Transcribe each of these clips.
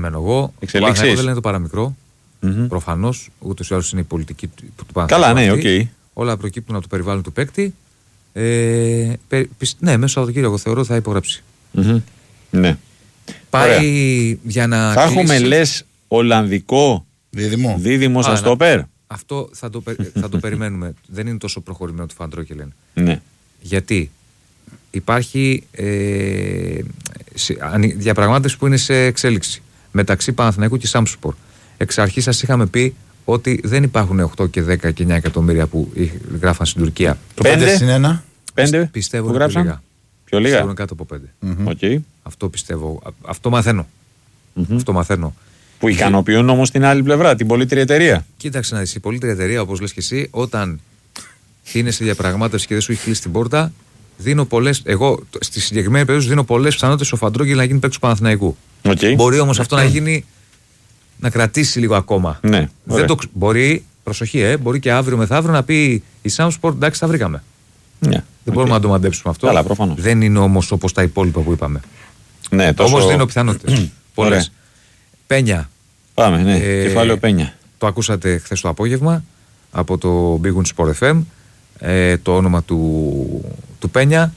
περιμένω εγώ. Εξελίξεις. Δεν λένε το παραμικρό. Προφανώς, ούτως ή άλλως είναι η πολιτική του Παναθηναϊκού. Καλά, ναι, οκ. Okay. Όλα προκύπτουν από το περιβάλλον του παίκτη. Ναι, μέσα στο Σαββατοκύριακο θεωρώ θα υπογράψει. Ναι. Πάει. Ωραία. Για να. Θα έχουμε, λες, Ολλανδικό δίδυμο στα στόπερ. Αυτό θα το περιμένουμε. Δεν είναι τόσο προχωρημένο του Φαντρόκελεν. Ναι. Γιατί υπάρχει διαπραγμάτευση που είναι σε εξέλιξη μεταξύ Παναθηναϊκού και Σάμσπορ. Εξ αρχής σας είχαμε πει ότι δεν υπάρχουν 8 και 10 και 9 εκατομμύρια που γράφαν στην Τουρκία. Το 5 5 πιστεύω που είναι γράψαν. πιο λίγα. Πιο λίγα. Κάτω από 5. Okay. Αυτό πιστεύω. Αυτό μαθαίνω. Αυτό μαθαίνω. Που ικανοποιούν όμως την άλλη πλευρά, την πολύτρια εταιρεία. Κοίταξε να δεις, η πολύτρια εταιρεία, όπως λες και εσύ, όταν είναι σε διαπραγμάτευση και δεν σου έχει κλείσει την πόρτα, δίνω πολλές. Εγώ στη συγκεκριμένη περίπτωση δίνω πολλές πιθανότητες ο Φαντρόγκελ να γίνει παίκτης του Παναθηναϊκού. Okay. Μπορεί όμως αυτό να γίνει. Να κρατήσει λίγο ακόμα. Ναι, μπορεί, προσοχή, μπορεί και αύριο μεθαύριο να πει η Σάμσπορτ, εντάξει, τα βρήκαμε. Ναι, δεν μπορούμε να το μαντέψουμε αυτό. Καλά, προφανώς. Δεν είναι όμως όπως τα υπόλοιπα που είπαμε. Ναι, τόσο... Όμως δίνω πιθανότητες. Πολλές. Πένια. Πάμε, ναι. Κεφάλαιο Πένια. Το ακούσατε χθες το απόγευμα από το Big Win Sport FM. Το όνομα του Πένια.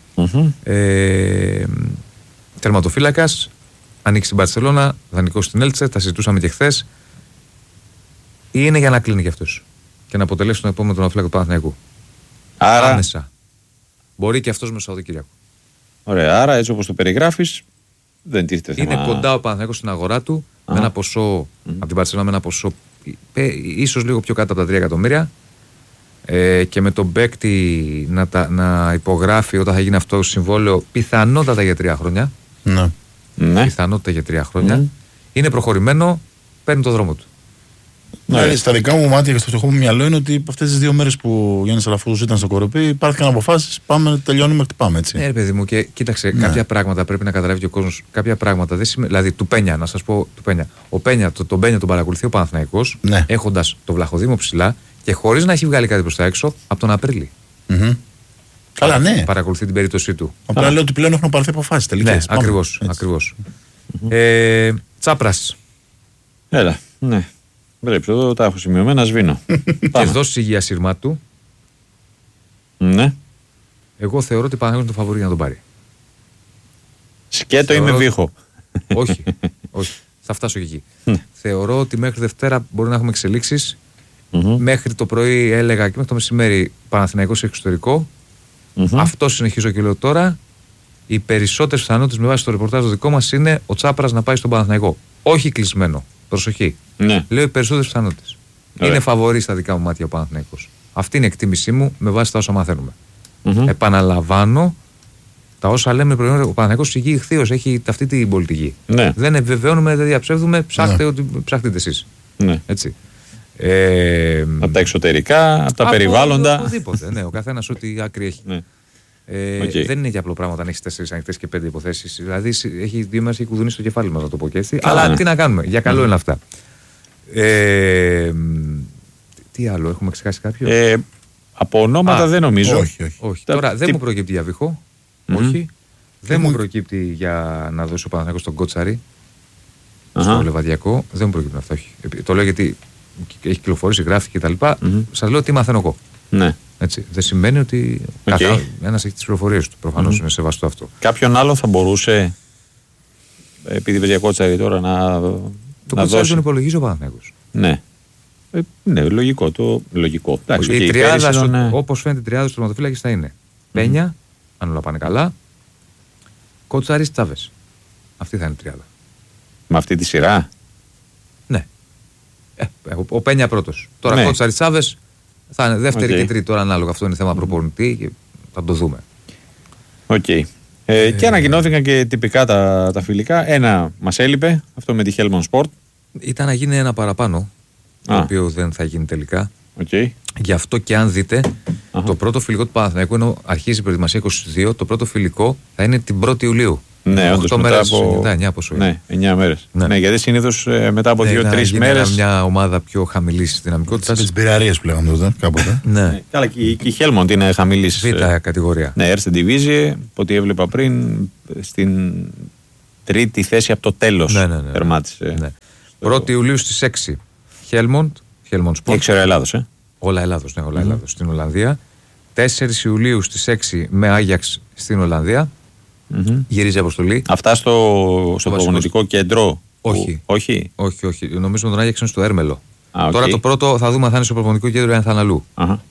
Τερματοφύλακας. Ανοίξει στην Μπαρσελόνα, δανεικός στην Έλτσε, τα συζητούσαμε και χθες. Είναι για να κλείνει κι αυτός και να αποτελέσει τον επόμενο τερματοφύλακα του Παναθηναϊκού. Άρα. Άμεσα. Μπορεί και αυτός με Σαββατοκύριακο. Ωραία, άρα έτσι όπως το περιγράφεις, δεν τίθεται θέμα. Είναι κοντά ο Παναθηναϊκός στην αγορά του, με ένα ποσό από την Μπαρσελόνα, με ένα ποσό ίσως λίγο πιο κάτω από τα 3 εκατομμύρια. Και με τον παίκτη να υπογράφει όταν θα γίνει αυτό το συμβόλαιο πιθανότατα για 3 χρόνια. Ναι. Ναι. Πιθανότητα για 3 χρόνια. Είναι προχωρημένο, παίρνει το δρόμο του. Ναι. Στα δικά μου μάτια και στο φτωχό μου μυαλό είναι ότι αυτές τις 2 μέρες που ο Γιάννης Αλαφούζος ήταν στο Κοροπή υπάρχαν αποφάσεις. Πάμε, τελειώνουμε, χτυπάμε έτσι. Ναι, παιδί μου, και κοίταξε, κάποια πράγματα πρέπει να καταλάβει και ο κόσμος. Κάποια πράγματα δεν σημαίνει. Δηλαδή, του Πένια, να σας πω του Πένια. Ο Πένια, τον Πένια τον παρακολουθεί ο Παναθηναϊκός, έχοντας το Βλαχοδήμο ψηλά και χωρίς να έχει βγάλει κάτι προς τα έξω από τον Απρίλη. Καλά, ναι. Παρακολουθεί την περίπτωσή του. Απλά λέω ότι πλέον έχουν πάρθει αποφάσεις τελικές. Ναι, ακριβώς. Τσάπρας. Έλα, ναι. Πρέπει, εδώ τα έχω σημειωμένα, σβήνω. Και δώσει υγεία σύρμα του. Ναι. Εγώ θεωρώ ότι Παναθηναϊκός είναι το φαβορί να τον πάρει. Σκέτο ή με βήχο. Όχι. Θα φτάσω και εκεί. Θεωρώ ότι μέχρι Δευτέρα μπορεί να έχουμε εξελίξεις. Μέχρι το πρωί έλεγα και μέχρι το μεσημέρι Παναθηναϊκός σε εξωτερικό. Αυτό συνεχίζω και λέω τώρα. Οι περισσότερες πιθανότητες με βάση το ρεπορτάζ το δικό μας είναι ο Τσάπρας να πάει στον Παναθηναϊκό. Όχι κλεισμένο. Προσοχή. Ναι. Λέω οι περισσότερες πιθανότητες. Είναι φαβορί στα δικά μου μάτια ο Παναθηναϊκός. Αυτή είναι η εκτίμησή μου με βάση τα όσα μαθαίνουμε. Επαναλαμβάνω τα όσα λέμε προηγούμενα. Ο Παναθηναϊκός ηγεί ηχθείως, έχει αυτή την πολιτική. Ναι. Δεν επιβεβαιώνουμε, δεν διαψεύδουμε, ψάχτε εσείς. Ναι. Έτσι. Από τα εξωτερικά, από τα περιβάλλοντα. Οπουδήποτε. Ναι, ο καθένας ό,τι άκρη έχει. Ναι. Δεν είναι για απλό πράγμα όταν έχει 4 ανοιχτές και 5 υποθέσεις. Δηλαδή έχει 2 μέρες και κουδουνίσει το κεφάλι μας, να το πω και έτσι. Αλλά τι να κάνουμε, για καλό είναι αυτά. Τι άλλο, έχουμε ξεχάσει κάποιο? Από ονόματα δεν νομίζω. Όχι. Τώρα δεν μου προκύπτει για Βίχο. Όχι. Δεν μου προκύπτει για να δώσει ο Παναθηναϊκός τον Κότσαρη στο Λεβαδιακό. Δεν μου προκύπτει αυτό. Το λέω γιατί έχει κυκλοφορήσει, γράφει κτλ. Σας λέω τι μαθαίνω εγώ. Ναι. Έτσι. Δεν σημαίνει ότι ένας έχει τις πληροφορίες του. Προφανώς είναι σεβαστό αυτό. Κάποιον άλλο θα μπορούσε, επειδή βρει Κότσαρη τώρα, να. Το Κότσαρη τον υπολογίζει ο Παναθηναϊκός. Ναι. Ναι, λογικό. Εντάξει, η τριάδα, όπως φαίνεται, η τριάδα του τερματοφύλακες θα είναι Πένια, αν όλα πάνε καλά, Κότσαρης, Τσάβες. Αυτή θα είναι η τριάδα. Με αυτή τη σειρά. Ναι. Ο Πένια πρώτος. Τώρα Κότσαρης, Τσάβες θα είναι δεύτερη και τρίτη. Τώρα ανάλογα. Αυτό είναι θέμα προπονητή και θα το δούμε. Οκ. Και ανακοινώθηκαν και τυπικά τα φιλικά. Ένα μας έλειπε, αυτό με τη Helmond Sport. Ήταν να γίνει ένα παραπάνω, το οποίο δεν θα γίνει τελικά. Γι' αυτό και αν δείτε, το πρώτο φιλικό του Παναθηναϊκού, ενώ αρχίζει η προετοιμασία 22, το πρώτο φιλικό θα είναι την 1η Ιουλίου. Ναι, όντως μετά από 9 μέρες. Ναι, γιατί συνήθως μετά από 2-3 μέρες. Είναι μια ομάδα πιο χαμηλής δυναμικότητας. Τις πειραρίες που λέγαμε τότε, κάποτε. Ναι. Καλά, και η Helmond είναι χαμηλής. Β' κατηγορία. Ναι, Erste Divisie, από ό,τι έβλεπα πριν, στην Τρίτη θέση από το τέλος. Τερμάτισε. Ναι. 1η Ιουλίου στις 6 Χέλμοντ Sport. 6 ώρα Ελλάδος, Όλα Ελλάδος, ναι, όλα Ελλάδος στην Ολλανδία. 4 Ιουλίου στις 6 με Άγιαξ στην Ολλανδία. Γυρίζει αποστολή. Αυτά στο προπονητικό κέντρο. Όχι. Νομίζω τον Άγιαξ είναι στο Έρμελο. Okay. Τώρα το πρώτο θα δούμε αν θα είναι στο προπονητικό κέντρο ή αν θα είναι αλλού.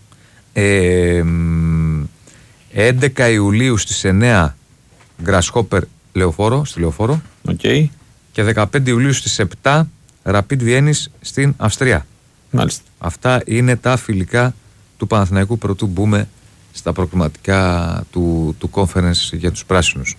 11 Ιουλίου στις 9 Grasshopper Λεωφόρο, στη Λεωφόρο. Okay. Και 15 Ιουλίου στις 7 Rapid Βιέννης στην Αυστρία. Μάλιστα. Αυτά είναι τα φιλικά του Παναθηναϊκού πρωτού μπούμε στα προκριματικά του conference για τους πράσινους.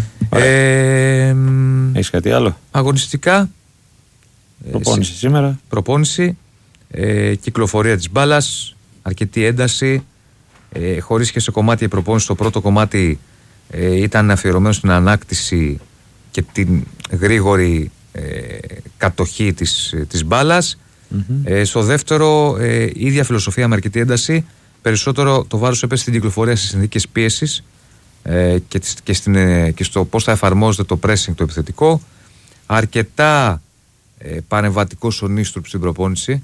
Έχεις κάτι άλλο? Αγωνιστικά. Προπόνηση σήμερα. Προπόνηση. Κυκλοφορία της μπάλας. Αρκετή ένταση. Χωρίς και σε κομμάτι η προπόνηση. Το πρώτο κομμάτι ήταν αφιερωμένο στην ανάκτηση και την γρήγορη κατοχή της μπάλας. Στο δεύτερο, η ίδια φιλοσοφία με αρκετή ένταση. Περισσότερο το βάρος έπεσε στην κυκλοφορία σε συνθήκες πίεσης και στο πώς θα εφαρμόζεται το pressing το επιθετικό. Αρκετά πανεμβατικός ο Νίστρουπ στην προπόνηση.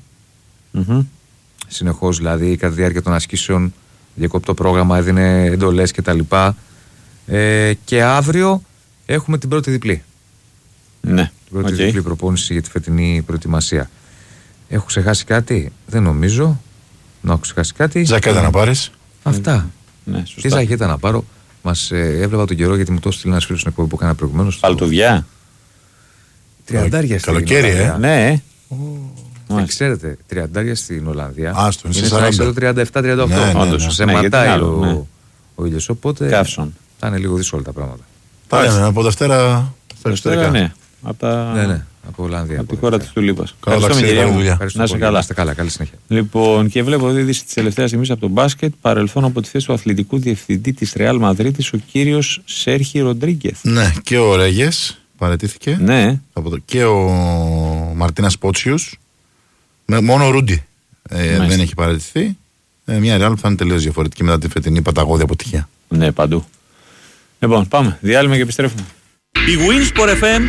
Συνεχώς δηλαδή κατά τη διάρκεια των ασκήσεων διακόπτει το πρόγραμμα, έδινε εντολές κτλ. Και αύριο έχουμε την πρώτη διπλή. Ναι. Την πρώτη διπλή προπόνηση για τη φετινή προετοιμασία. Έχω ξεχάσει κάτι? Δεν νομίζω να έχω ξεχάσει κάτι. Ζακέτα να πάρεις. Αυτά. Ναι, τι ζακέτα να πάρω? Μας έβλεπα τον καιρό γιατί μου το έστειλε ένας φίλος στην εκπομπή που έκανα προηγουμένως. Παλτουδιά. Τριαντάρια στην Ολλανδία. Ναι. Και ξέρετε, τριαντάρια στην Ολλανδία είναι στο 37-38. Όντως, σε ματάει ο ήλιος. Οπότε καύσον. θα είναι λίγο δύσκολα τα πράγματα. Τα λέμε από Δευτέρα. Ναι. Από Ολλανδία. Από τη χώρα της Τουλίπας. Ευχαριστώ, να είσαι καλά. Καλή συνέχεια. Λοιπόν, και βλέπω εδώ είδηση της τελευταίας στιγμής από τον μπάσκετ. Παρελθόν από τη θέση του αθλητικού διευθυντή της Ρεάλ Μαδρίτης, ο κύριος Σέρχι Ροντρίγκεθ. Ναι, και ο Ρέγες παραιτήθηκε. Ναι. Και ο Μαρτίνας Πότσιους. Μόνο ο Ρούντι δεν έχει παραιτηθεί. Μια Ρεάλ που θα είναι τελείως διαφορετική μετά τη φετινή παταγώδη αποτυχία. Ναι, παντού. Λοιπόν, πάμε. Διάλειμμα και επιστρέφουμε. Η Winsport FM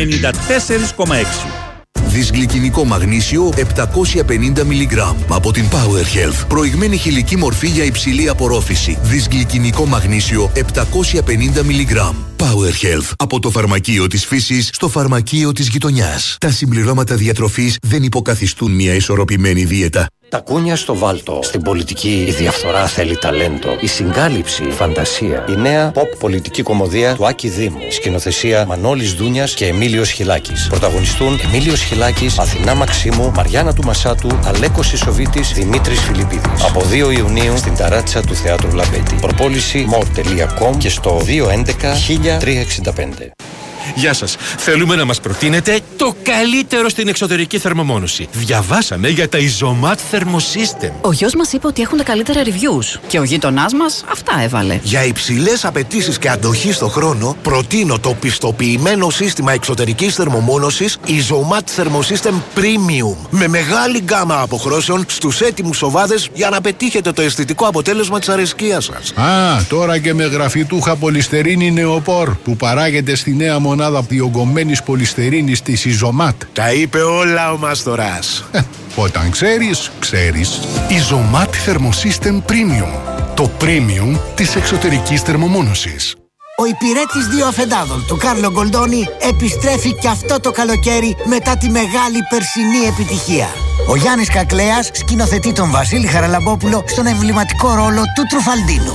94,6. Δυσγλυκινικό μαγνήσιο 750 mg από την Power Health. Προηγμένη χηλική μορφή για υψηλή απορρόφηση. Δυσγλυκινικό μαγνήσιο 750 mg. Power Health. Από το φαρμακείο της φύσης στο φαρμακείο της γειτονιάς. Τα συμπληρώματα διατροφής δεν υποκαθιστούν μια ισορροπημένη δίαιτα. Τα κούνια στο βάλτο. Στην πολιτική η διαφθορά θέλει ταλέντο. Η συγκάλυψη, η φαντασία. Η νέα pop πολιτική κομμωδία του Άκη Δήμου. Σκηνοθεσία Μανώλης Δούνιας και Εμίλιος Χιλάκης. Πρωταγωνιστούν Εμίλιος Χιλάκης, Αθηνά Μαξίμου, Μαριάννα του Μασάτου, Αλέκος Ισοβίτης, Δημήτρης Φιλιππίδης. Από 2 Ιουνίου στην ταράτσα του Θεάτρου Λαμπέτη. Προπόληση more.com και στο 211 1365. Γεια σας. Θέλουμε να μας προτείνετε το καλύτερο στην εξωτερική θερμομόνωση. Διαβάσαμε για τα Isomat Thermosystem. Ο γιος μας είπε ότι έχουν τα καλύτερα reviews και ο γείτονάς μας αυτά έβαλε. Για υψηλές απαιτήσεις και αντοχή στο χρόνο, προτείνω το πιστοποιημένο σύστημα εξωτερικής θερμομόνωσης Isomat Thermosystem Premium. Με μεγάλη γκάμα αποχρώσεων στους έτοιμους οβάδες για να πετύχετε το αισθητικό αποτέλεσμα της αρεσκίας σας. Τώρα και με γραφιτούχα πολυστερίνη νεοπόρ που παράγεται στη νέα μονάδα διογκωμένης πολυστερίνης της Isomat. Τα είπε όλα ο Μαστοράς. Όταν ξέρεις, ξέρεις. Isomat Thermosystem Premium. Το premium της εξωτερικής θερμομόνωσης. Ο υπηρέτης 2 αφεντάδων του Κάρλο Γκολντόνι επιστρέφει και αυτό το καλοκαίρι μετά τη μεγάλη περσινή επιτυχία. Ο Γιάννης Κακλέας σκηνοθετεί τον Βασίλη Χαραλαμπόπουλο στον εμβληματικό ρόλο του Τρουφαλντίνο.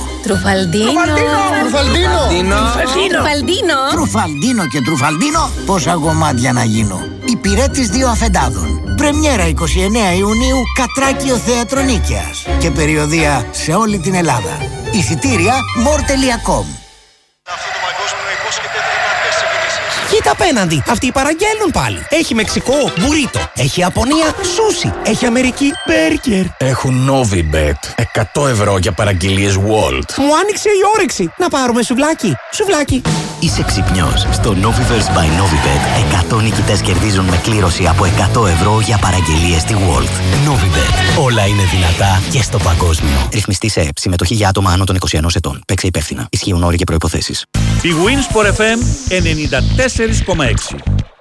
Τρουφαλντίνο και Τρουφαλντίνο, πόσα γομάτια να γίνω. Υπηρέτης 2 αφεντάδων. Πρεμιέρα 29 Ιουνίου, Κατράκιο Θέατρο Νίκαιας. Και περιοδεία σε όλη την Ελλάδα. Εισιτήρια more.com. Κοίτα Κοίτα απέναντι, αυτοί παραγγέλνουν πάλι. Έχει Μεξικό, μπουρίτο. Έχει Ιαπωνία, σούσι. Έχει Αμερική, μπέργκερ. Έχουν Novibet. 100 ευρώ για παραγγελίες Walt. Μου άνοιξε η όρεξη. Να πάρουμε σουβλάκι. Σουβλάκι. Είσαι ξυπνιός. Στο Noviverse by Novibet 100 νικητές κερδίζουν με κλήρωση από 100 ευρώ για παραγγελίες στη Walt. Novibet. Όλα είναι δυνατά και στο παγκόσμιο. Ρυθμιστή σε ΕΕΠ. Συμμετοχή για άτομα άνω των 21 ετών. Παίξε υπεύθυνα. Ισχύουν όροι και προϋποθέσεις. Η Winsport FM 94,6.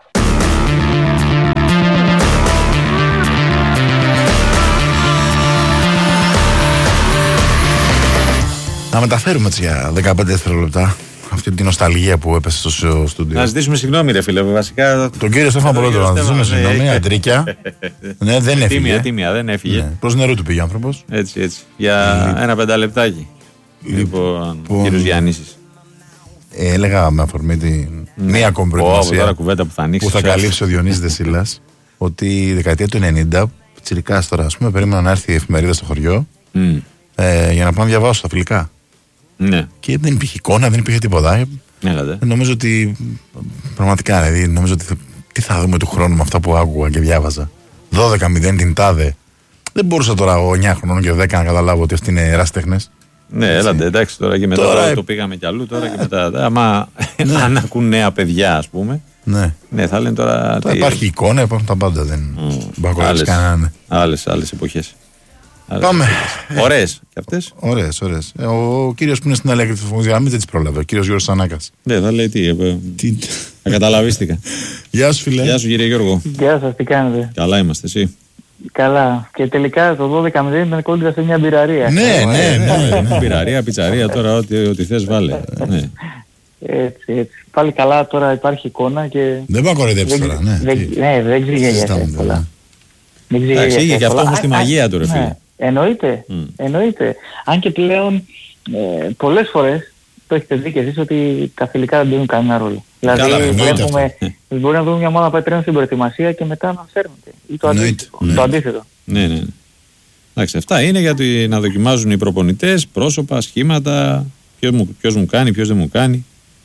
Να μεταφέρουμε έτσι για 15 δευτερόλεπτα αυτή την νοσταλγία που έπεσε στο στούντιο. Να ζητήσουμε συγγνώμη, ρε φίλε. Βασικά. Τον κύριο Στέφανο Πολότρο, να ζητήσουμε συγγνώμη. Αντρίκια. Ναι, δεν έφυγε. Τίμια, δεν έφυγε. Προς νερού του πήγε ο άνθρωπος. Έτσι. Για ένα 5 λεπτάκι. Λοιπόν, κύριος Γιάννησης. Έλεγα με αφορμή την μία ακόμη προετοιμασία που θα καλύψει ο Διονύσης Δεσίλας ότι η δεκαετία του 90, τσιρικάς τώρα, ας πούμε, περίμενα να έρθει η εφημερίδα στο χωριό για να πάω να διαβάσω τα φιλικά. Ναι. Και δεν υπήρχε εικόνα, δεν υπήρχε τίποτα. Νομίζω ότι πραγματικά, δηλαδή, νομίζω ότι τι θα δούμε του χρόνου με αυτά που άκουγα και διάβαζα. 12-0 την τάδε. Δεν μπορούσα τώρα εγώ 9 χρονών και 10 να καταλάβω ότι αυτοί είναι ερασιτέχνες. Ναι, έλατε, εντάξει τώρα και μετά τώρα, το πήγαμε κι αλλού τώρα και μετά. Άμα αν ακούν νέα παιδιά, ας πούμε. Ναι, θα λένε τώρα. Υπάρχει εικόνα, υπάρχουν τα πάντα. Δεν μπορεί κανέναν. Άλλες εποχές. Πάμε. Ωραίες και αυτές. Ωραίες. Ο κύριος που είναι στην Αλέγκρη του Φωνής δεν τις πρόλαβε. Ο κύριος Γιώργος Σανάκας. Ναι, θα λέει τι. Καταλαβίστηκα. Γεια σου, φίλε. Γεια σου, κύριε Γιώργο. Γεια σας, τι κάνετε? Καλά είμαστε, εσύ? Καλά. Και τελικά το 12-0 ήταν κόντρα σε μια μπειραρία. Ναι. Μπειραρία, πιτσαρία, τώρα ό,τι θες βάλε. Έτσι. Πάλι καλά, τώρα υπάρχει εικόνα και. Δεν πάω να κοροϊδέψεις τώρα. Ναι, δεν ξηγελιέσαι εύκολα. Εντάξει, είχε και αυτό όμως τη μαγεία του, ρε φίλε. Εννοείται. Αν και πλέον πολλές φορές το έχετε δει και εσείς ότι τα φιλικά δεν παίζουν κανένα ρόλο. Δηλαδή μπορεί να δούμε μια ομάδα πατρένων στην προετοιμασία και μετά να φέρνονται. Ή το αντίθετο. Ναι. Εντάξει, αυτά είναι γιατί να δοκιμάζουν οι προπονητές, πρόσωπα, σχήματα, ποιος μου κάνει, ποιος δεν μου κάνει.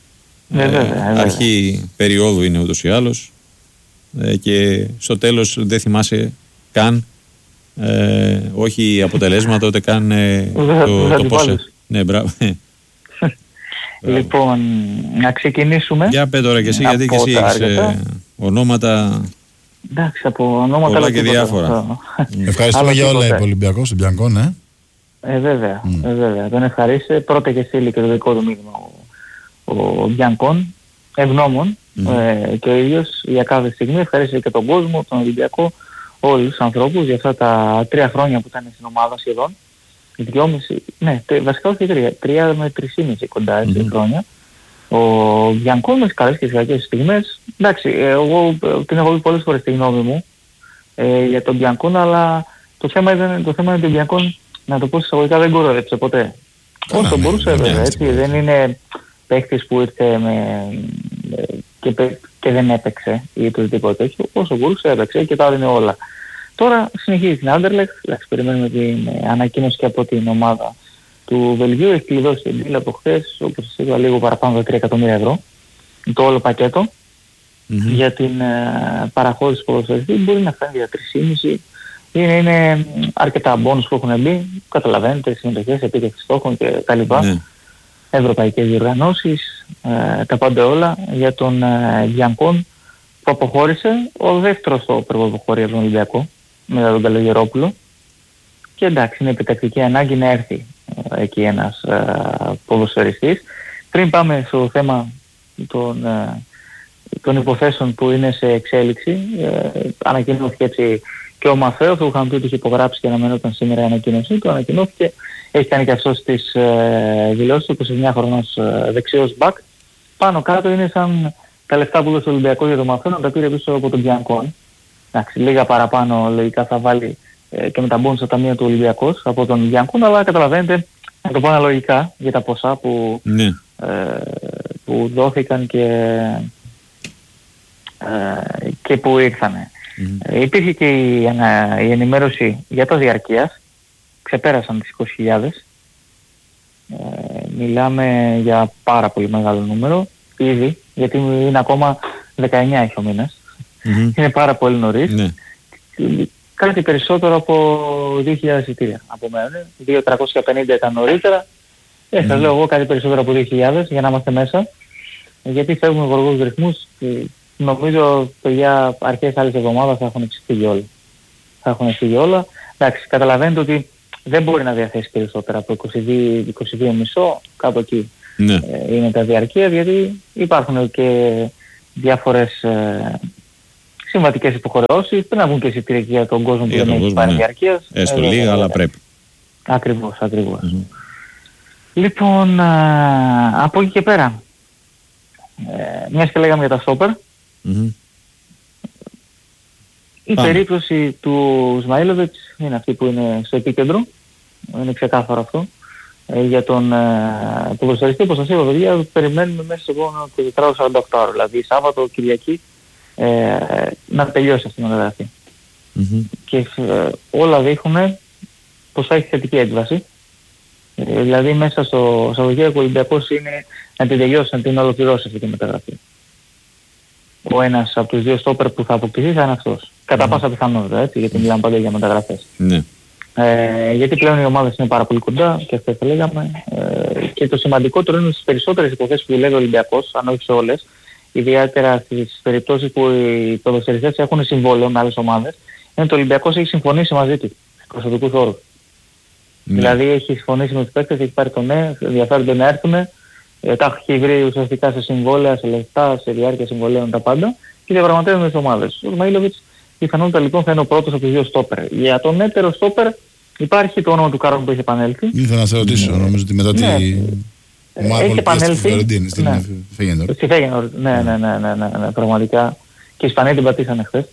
Αρχή περίοδου είναι ούτως ή άλλως και στο τέλος δεν θυμάσαι καν όχι αποτελέσματα, ούτε καν το πώς. Ναι, μπράβο. Λοιπόν, να ξεκινήσουμε. Για πέ τώρα και εσύ, γιατί και εσύ έχεις ονόματα. Εντάξει, από ονόματα πολλά και διάφορα. Ευχαριστούμε για όλα, Ολυμπιακός, Ολυμπιακό, ναι. Βέβαια. Τον ευχαρίστησε πρώτα και στείλει και το δικό του μήνυμα ο Μπιανκόν, ευγνώμων και ο ίδιος για κάθε στιγμή ευχαρίστησε και τον κόσμο, τον Ολυμπιακό, όλους τους ανθρώπους για αυτά τα 3 χρόνια που ήταν στην ομάδα σχεδόν. 2,5, ναι, βασικά όχι 3 με 3,5 κοντά έτσι χρόνια. Ο Μπιανκόν με τις καλές και τις κακές στιγμές. Εντάξει, εγώ την έχω πει πολλές φορές τη γνώμη μου για τον Μπιανκόν, αλλά το θέμα είναι ότι ο Μπιανκόν, να το πω εισαγωγικά, δεν κοροϊδέψε ποτέ. Όσο μπορούσε βέβαια, έτσι, δεν είναι παίχτης που ήρθε και δεν έπαιξε ή οτιδήποτε τέτοιο. Όσο μπορούσε έπαιξε και τα έδινε όλα. Τώρα συνεχίζει την Άντερλεχτ, περιμένουμε την ανακοίνωση και από την ομάδα του Βελγίου. Έχει κλειδώσει την deal από χθες, όπως σας είπα, λίγο παραπάνω από 3 εκατομμύρια ευρώ. Το όλο πακέτο για την παραχώρηση ποδοσφαιριστή μπορεί να φτάνει για 3,5. Είναι αρκετά μπόνους που έχουν μπει, καταλαβαίνετε, συμμετοχές, επίτευξη στόχων και τα λοιπά. Ευρωπαϊκές διοργανώσεις, τα πάντα όλα για τον Μπιανκόν που αποχώρησε, ο δεύτερος στο αποχώρησε από τον Ολυμπιακό μετά τον Καλογερόπουλο. Και εντάξει, είναι επιτακτική ανάγκη να έρθει εκεί ένας ποδοσφαιριστής. Πριν πάμε στο θέμα των υποθέσεων που είναι σε εξέλιξη, ανακοινώθηκε έτσι και ο Μαθαίος, που είχαμε πει ότι είχε υπογράψει και αναμένονταν σήμερα η ανακοίνωση του, ανακοινώθηκε, έχει κάνει και αυτός τις δηλώσεις, 29 χρονός δεξιός μπακ. Πάνω κάτω είναι σαν τα λεφτά που έδωσε ο Ολυμπιακός για τον Μαθαίο, να τα πήρε πίσω από τον Μπιανκόν. Εντάξει, λίγα παραπάνω λογικά θα βάλει και με τα μπόνους στα ταμεία του Ολυμπιακός από τον Μπιανκόν, αλλά καταλαβαίνετε, να το πω αναλογικά για τα ποσά που δόθηκαν και που ήρθανε. Υπήρχε και η ενημέρωση για τα διαρκείας, ξεπέρασαν τις 20.000. Μιλάμε για πάρα πολύ μεγάλο νούμερο ήδη, γιατί είναι ακόμα 19 έχει ο μήνας. Είναι πάρα πολύ νωρίς. Ναι. Κάτι περισσότερο από 2.000 εισιτήρια απομένουν. 2.350 ήταν νωρίτερα. Θα λέω εγώ κάτι περισσότερο από 2.000 για να είμαστε μέσα. Γιατί φεύγουμε γοργούς ρυθμούς. Νομίζω παιδιά αρχές άλλης εβδομάδας θα έχουν εξηγεί όλα. Εντάξει, καταλαβαίνετε ότι δεν μπορεί να διαθέσει περισσότερα από 22,5, κάπου εκεί είναι τα διαρκεία, γιατί υπάρχουν και διάφορες συμβατικές υποχρεώσεις, πρέπει να βγουν και εισιτήρια για τον κόσμο που δεν έχει πάρει διαρκείας. Έστω λίγα, αλλά πρέπει. Ακριβώς. Λοιπόν, από εκεί και πέρα, μιας και λέγαμε για τα στόπερ, η περίπτωση του Σμαΐλοβιτς είναι αυτή που είναι στο επίκεντρο, είναι ξεκάθαρο αυτό. Για τον ποδοσφαιριστή, όπως σας είπα παιδιά, περιμένουμε μέσα στο επόμενο 48 ώρο, δηλαδή Σάββατο, Κυριακή, να τελειώσει αυτή η μεταγραφή. Και όλα δείχνουν πως θα έχει θετική έκβαση. Δηλαδή μέσα στο Σαββατοκύριακο ο Ολυμπιακός είναι να την τελειώσει, να την ολοκληρώσει αυτή τη μεταγραφή. Ο ένας από τους δύο στόπερ που θα αποκτηθεί θα είναι αυτός. Κατά πάσα πιθανότητα, έτσι, γιατί μιλάμε πάντα για μεταγραφές. Ναι. Γιατί πλέον οι ομάδες είναι πάρα πολύ κοντά και αυτό θα λέγαμε. Και το σημαντικότερο είναι στις περισσότερες υποθέσεις που δουλεύει ο Ολυμπιακός, αν όχι σε όλες, ιδιαίτερα στις περιπτώσεις που οι ποδοσφαιριστές έχουν συμβόλαιο με άλλες ομάδες, είναι ότι ο Ολυμπιακός έχει συμφωνήσει μαζί του στους προσωπικούς όρους. Δηλαδή έχει συμφωνήσει με τους παίκτες, έχει πάρει το ναι, ενδιαφέρονται να έρθουν, τα έχει βρει ουσιαστικά σε συμβόλαια, σε λεφτά, σε διάρκεια συμβολέων, τα πάντα και διαπραγματεύουν με τις ομάδες. Ο Σμαΐλοβιτς πιθανότητα λοιπόν θα είναι ο πρώτος από τους δύο στόπερ. Για τον έτερο στόπερ υπάρχει το όνομα του Κάρμου που έχει επανέλθει. Ήθελα να σε ρωτήσω, νομίζω ότι μετά τη έχει επανέλθει στη Φιωρεντίνη, στην Φέγενορ. Στη Φέγενορ, ναι, πραγματικά. Και οι Ισπανοί την πατήσανε χθες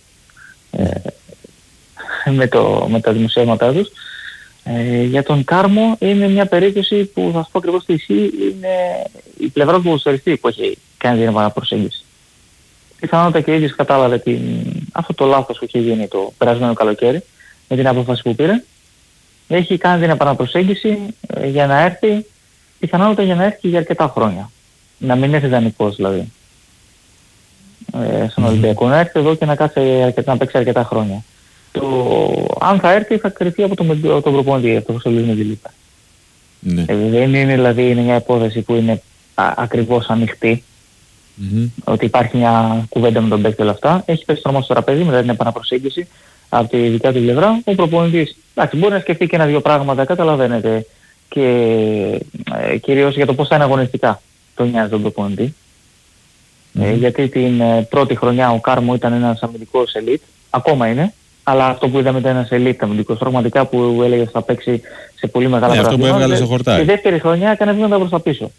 με τα δημοσιεύματά τους. Για τον Κάρμο είναι μια περίπτωση που θα σου πω ακριβώς τι ισχύει, είναι η πλευρά του ποδοσφαιριστή που έχει κάνει την επαναπροσέγγιση. Πιθανότατα και ίδιος κατάλαβε αυτό το λάθος που είχε γίνει το περασμένο καλοκαίρι με την απόφαση που πήρε. Έχει κάνει την επαναπροσέγγιση για να έρθει, πιθανότατα για να έρθει για αρκετά χρόνια. Να μην έρθει δανεικός δηλαδή. Στον Ολυμπιακό, να έρθει εδώ και να παίξει αρκετά χρόνια. Αν θα έρθει θα κρυφτεί από τον προπονητή, από το Σολής Μεντιλίπα. Δεν είναι δηλαδή είναι μια υπόθεση που είναι ακριβώς ανοιχτή. Ότι υπάρχει μια κουβέντα με τον παίκτη όλα αυτά. Έχει πέσει το όνομα στο τραπέζι μετά την επαναπροσέγγιση από τη δικιά του πλευρά. Ο προπονητής μπορεί να σκεφτεί και ένα-δύο πράγματα, καταλαβαίνετε. Και κυρίως για το πώς θα είναι αγωνιστικά τον νοιάζει τον προπονητή. Γιατί την πρώτη χρονιά ο Κάρμο ήταν ένας αμυντικός ελίτ, ακόμα είναι. Αλλά αυτό που είδαμε ήταν ένας ελίτ αμυντικός, πραγματικά που έλεγε θα παίξει σε πολύ μεγάλα πράγματα. Αυτό που έβγαλε στο χορτάρι. Τη δεύτερη χρονιά έκανε βήματα προς τα πίσω.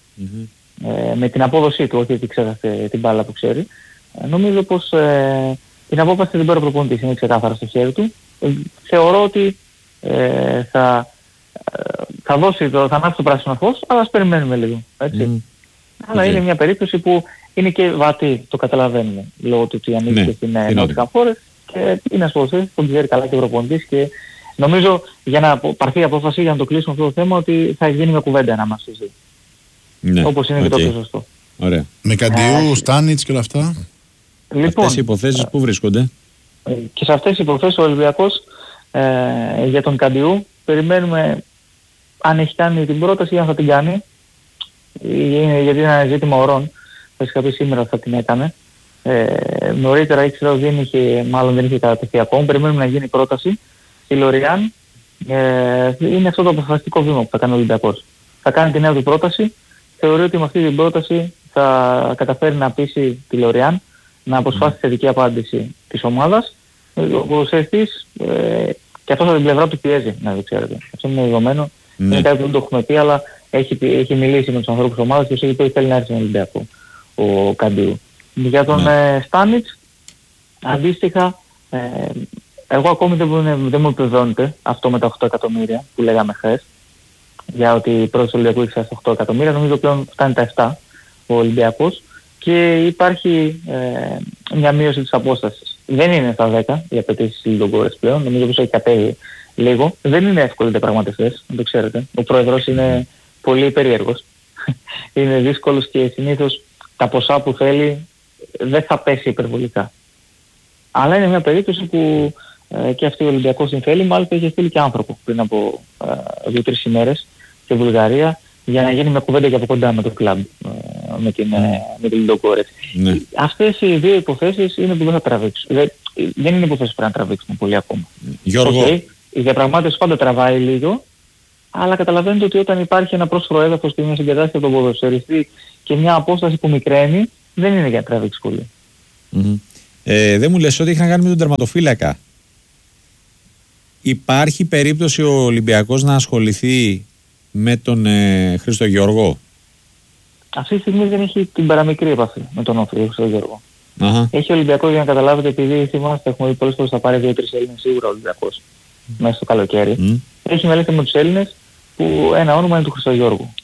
Με την απόδοσή του, όχι ότι ξέρατε την μπάλα που ξέρει. Νομίζω πως την απόφαση την πήρε ο προπονητής, είναι ξεκάθαρα στο χέρι του. Θεωρώ ότι θα ανάψει το πράσινο φως, αλλά ας περιμένουμε λίγο. Έτσι. Αλλά είναι μια περίπτωση που είναι και βατή, το καταλαβαίνουμε, λόγω του ότι ανήκει στην Νότια Φόρες και είναι ασφαλής, τον ξέρει καλά και ο προπονητής και νομίζω για να πάρθει η απόφαση για να το κλείσουμε αυτό το θέμα ότι θα γίνει μια κουβέντα ανάμεσα στους δύο. Ναι, όπως είναι και το πιο σωστό. Ωραία. Με Καντιού, Στάνιτς και όλα αυτά. Λοιπόν, αυτές οι υποθέσεις που βρίσκονται. Και σε αυτές τις υποθέσεις ο Ολυμπιακός για τον Καντιού περιμένουμε αν έχει κάνει την πρόταση ή αν θα την κάνει. Γιατί είναι ένα ζήτημα ορών. Θα είχα πει σήμερα θα την έκανε. Νωρίτερα ήξερα ότι δεν είχε κατατεθεί ακόμα. Περιμένουμε να γίνει πρόταση. Η Λοριάν είναι αυτό το αποφασιστικό βήμα που θα κάνει ο Ολυμπιακός. Θα κάνει τη νέα του πρόταση. Θεωρεί ότι με αυτή την πρόταση θα καταφέρει να πείσει τη Λοριάν να αποσπάσει θετική απάντηση της ομάδας. Ο ποδοσφαιριστής και αυτό από την πλευρά του πιέζει, να το ξέρετε. Αυτό είναι δεδομένο. Είναι κάτι που δεν το έχουμε πει, αλλά έχει μιλήσει με τους ανθρώπους της ομάδας και τους έχει πει ότι θέλει να έρθει στον Ολυμπιακό ο Καντίου. Για τον Στάνιτς, αντίστοιχα, εγώ ακόμη δεν μου επιβεβαιώνεται αυτό με τα 8 εκατομμύρια που λέγαμε χθες. Για ότι η πρώτη Ολυμπιακού είχε στα 8 εκατομμύρια, νομίζω πλέον φτάνει τα 7 ο Ολυμπιακός και υπάρχει μια μείωση της απόστασης. Δεν είναι στα 10 οι απαιτήσεις της Λιντογκόρες πλέον, νομίζω πως έχει κατέβει λίγο. Δεν είναι εύκολοι οι διαπραγματευτές, να το ξέρετε. Ο πρόεδρος είναι πολύ περίεργος. Είναι δύσκολος και συνήθως τα ποσά που θέλει δεν θα πέσει υπερβολικά. Αλλά είναι μια περίπτωση που και αυτή ο Ολυμπιακός την θέλει, μάλιστα είχε στείλει και άνθρωπο πριν από 2-3 ημέρες στη Βουλγαρία για να γίνει μια κουβέντα και από κοντά με το κλαμπ, με την Λιντοκόρετ. Ναι. Αυτές οι δύο υποθέσεις είναι που δεν θα τραβήξουν. Δεν είναι υποθέσεις που πρέπει να τραβήξουν πολύ ακόμα. Γιώργο. Okay, η διαπραγμάτευση πάντα τραβάει λίγο, αλλά καταλαβαίνετε ότι όταν υπάρχει ένα πρόσφορο έδαφος και μια συγκατάσταση από τον ποδοσφαιριστή και μια απόσταση που μικραίνει, δεν είναι για να τραβήξει πολύ. Δεν μου λες ότι είχαν κάνει με τον τερματοφύλακα. Υπάρχει περίπτωση ο Ολυμπιακός να ασχοληθεί με τον Χρήστο Γιώργο? Αυτή τη στιγμή δεν έχει την παραμικρή επαφή με τον Χρήστο Γιώργο. Έχει ο Ολυμπιακός, για να καταλάβετε, επειδή θυμάστε, έχουμε δει πολλές φορές θα πάρει 2-3 Έλληνες σίγουρα ο Ολυμπιακός μέσα στο καλοκαίρι. Έχει μελέτη με τους Έλληνες που ένα όνομα είναι του Χρήστο Γιώργου.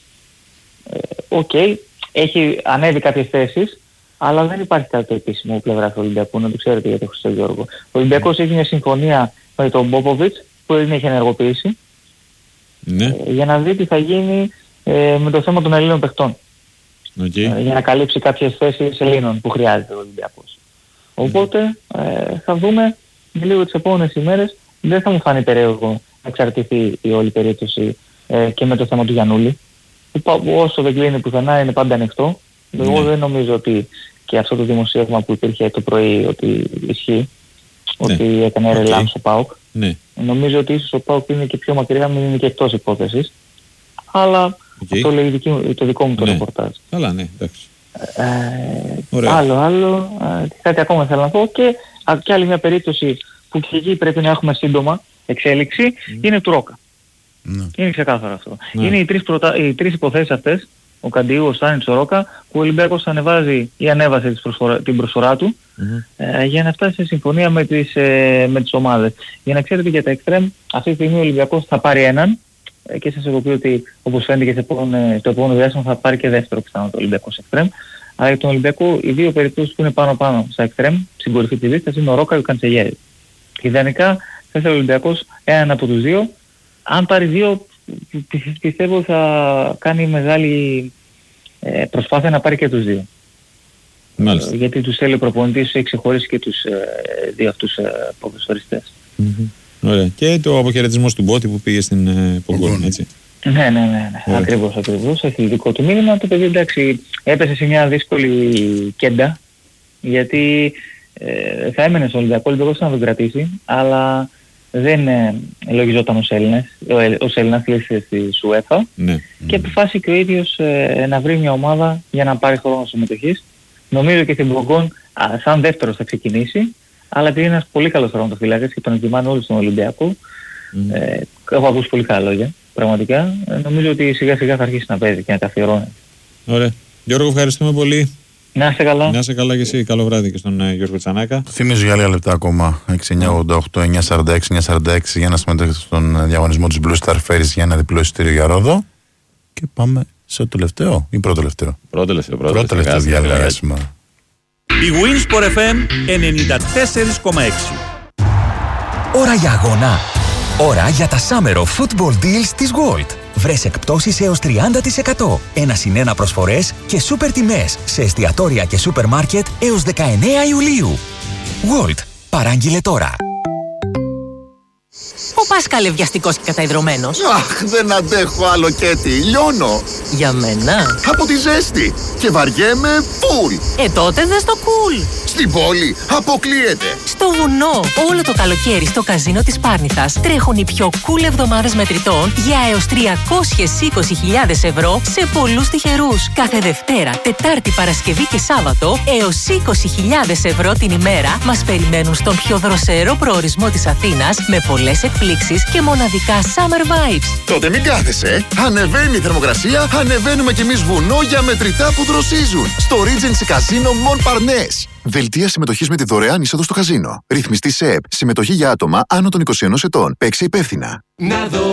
Έχει ανέβει κάποιες θέσεις, αλλά δεν υπάρχει κάτι επίσημο πλευρά του Ολυμπιακού, να το ξέρετε για τον Χρήστο Γιώργο. Ο Ολυμπιακός έχει μια συμφωνία με τον Μπόποβιτς που δεν έχει ενεργοποιήσει, για να δει τι θα γίνει με το θέμα των Ελλήνων παιχτών. Για να καλύψει κάποιες θέσεις Ελλήνων που χρειάζεται ο Ολυμπιακός. Οπότε θα δούμε λίγο τις επόμενες ημέρες. Δεν θα μου φάνει περίεργο να εξαρτηθεί η όλη περίπτωση και με το θέμα του Γιαννούλη, που όσο δεν κλείνει πουθενά είναι πάντα ανοιχτό. Εγώ δεν νομίζω ότι και αυτό το δημοσίευμα που υπήρχε το πρωί ότι ισχύει, ότι έκανε ρελάμ στο ΠΑΟΚ. Νομίζω ότι ίσως ο ΠΑΟΚ είναι και πιο μακριά, μην είναι και εκτός υπόθεσης. Αλλά αυτό λέει το δικό μου το ρεπορτάζ. Καλά, ναι, εντάξει. Άλλο, κάτι ακόμα θέλω να πω και άλλη μια περίπτωση που και εκεί πρέπει να έχουμε σύντομα εξέλιξη είναι του Ρόκα. Είναι ξεκάθαρο αυτό. Είναι οι τρεις υποθέσεις αυτές, ο Καντιού, ο Στάνιτς, ο Ρόκα, που ο Ολυμπιακός ανεβάζει ή ανέβασε την προσφορά του για να φτάσει σε συμφωνία με τις ομάδες. Για να ξέρετε, για τα εξτρέμ, αυτή τη στιγμή ο Ολυμπιακός θα πάρει έναν και σας έχω πει ότι όπως φαίνεται και στο επόμενο διάστημα θα πάρει και δεύτερο πιθανό το Ολυμπιακός εξτρέμ. Αλλά για τον Ολυμπιακό οι δύο περιπτώσεις που είναι πάνω στα εξτρέμ, στην κορυφή της λίστας, είναι ο Ρόκα και ο Καντσεγιέρη. Ιδανικά θα ήθελε ο Ολυμπιακός έναν από τους δύο. Αν πάρει δύο, πιστεύω θα κάνει μεγάλη προσπάθεια να πάρει και τους δύο. Γιατί τους θέλει ο προπονητής, έχει ξεχωρίσει και τους δύο αυτούς ποδοσφαιριστές. Ωραία. Και το αποχαιρετισμός του Μπότη που πήγε στην Πογκόνη, έτσι. Ναι. Ακριβώς. Έχει δικό του μήνυμα. Το παιδί, εντάξει, έπεσε σε μια δύσκολη κέντα, γιατί θα έμενε στον Ολυμπιακό, ο Ολυμπιακός να τον κρατήσει, αλλά δεν λογιζόταν ως Έλληνας λύση της UEFA και αποφάσισε και ο ίδιος να βρει μια ομάδα για να πάρει χρόνο συμμετοχής. Νομίζω και στην Πογκόν σαν δεύτερος θα ξεκινήσει, αλλά επειδή είναι ένας πολύ καλός τερματοφύλακας και τον εκτιμάνε όλοι στον Ολυμπιακό, έχω ακούσει πολύ καλά λόγια, πραγματικά. Νομίζω ότι σιγά σιγά θα αρχίσει να παίζει και να καθιερώνει. Ωραία. Γιώργο, ευχαριστούμε πολύ. Να είστε καλά. Να είστε καλά και εσύ. Καλό βράδυ και στον Γιώργο Τσανάκα. Θυμίζω για λίγα λεπτά ακόμα. 6-9-88-946-946 για να συμμετέχετε στον διαγωνισμό της Blue Star Ferries για ένα διπλό εισιτήριο για Ρόδο. Και πάμε στο τελευταίο ή πρώτο τελευταίο. Πρώτο τελευταίο διάλογο για σήμερα. Η Winsport FM 94,6. Ώρα για αγώνα. Ώρα για τα Summer of Football Deals της Gold. Βρες εκπτώσεις έως 30%, 1+1 προσφορές και σούπερ τιμές σε εστιατόρια και σούπερ μάρκετ έως 19 Ιουλίου. Gold. Παράγγειλε τώρα. Ο Πάσκαλε βιαστικός και καταϊδρωμένος. Αχ, δεν αντέχω άλλο Κέτι, λιώνω. Για μένα. Από τη ζέστη και βαριέμαι φουλ. Τότε δες το cool. Στην πόλη αποκλείεται. Στο βουνό, όλο το καλοκαίρι στο καζίνο της Πάρνηθας τρέχουν οι πιο cool εβδομάδες μετρητών για έως 320.000 ευρώ σε πολλούς τυχερούς. Κάθε Δευτέρα, Τετάρτη, Παρασκευή και Σάββατο έως 20.000 ευρώ την ημέρα μας περιμένουν στον πιο δροσερό προορισμό της Αθήνας με πολλές εκπλήξεις και μοναδικά summer vibes. Τότε μην κάθεσαι. Ανεβαίνει η θερμοκρασία, ανεβαίνουμε κι εμείς βουνό για μετρητά που δροσίζουν. Στο Regency Casino Montparnasse. Δελτία συμμετοχής με τη δωρεάν είσοδο στο καζίνο. Ρυθμιστή ΣΕΕΠ. Συμμετοχή για άτομα άνω των 21 ετών. Παίξε υπεύθυνα.